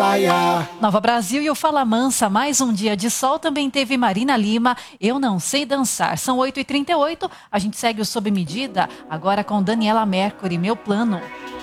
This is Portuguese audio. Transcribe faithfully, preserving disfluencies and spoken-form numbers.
praia. Nova Brasil e o Fala Mansa, mais um dia de sol, também teve Marina Lima, Eu Não Sei Dançar. São oito e trinta e oito, a gente segue o Sob Medida, agora com Daniela Mercury, Meu Plano.